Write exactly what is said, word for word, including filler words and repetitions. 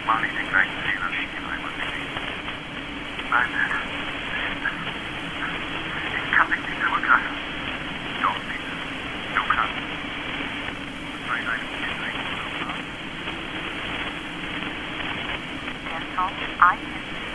Mach nicht den gleichen Fehler wie ich einmal gelegt. Nein. Ich kann dich nicht zurücklassen. Doch, bitte. Du kannst. Nein, nein, nein, nein. Der Song I Can See